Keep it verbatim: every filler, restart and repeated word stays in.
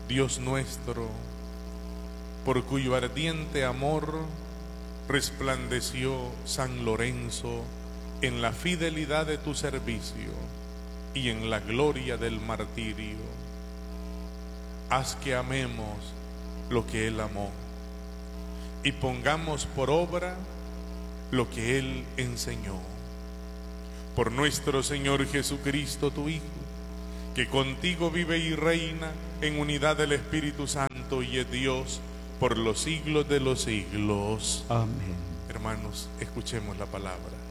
Dios nuestro, por cuyo ardiente amor resplandeció San Lorenzo en la fidelidad de tu servicio y en la gloria del martirio, haz que amemos lo que Él amó y pongamos por obra lo que Él enseñó. Por nuestro Señor Jesucristo, tu Hijo, que contigo vive y reina en unidad del Espíritu Santo y es Dios por los siglos de los siglos. Amén. Hermanos, escuchemos la palabra.